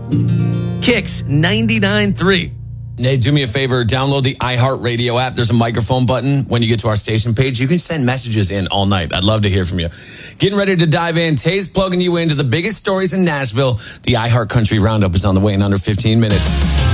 Kicks 99.3. Hey, do me a favor, download the iHeartRadio app. There's a microphone button when you get to our station page. You can send messages in all night. I'd love to hear from you. Getting ready to dive in. Tay's plugging you into the biggest stories in Nashville. The iHeart Country Roundup is on the way in under 15 minutes.